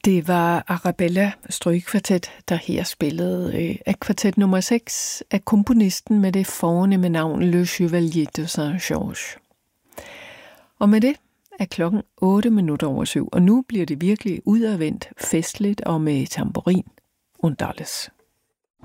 Det var Arabella Strygekvartet, der her spillede af kvartet nummer 6 af komponisten med det fornemme navn Le Chevalier de Saint-Georges. Og med det er klokken 7:08, og nu bliver det virkelig udadvendt, festligt og med tamburin und alles.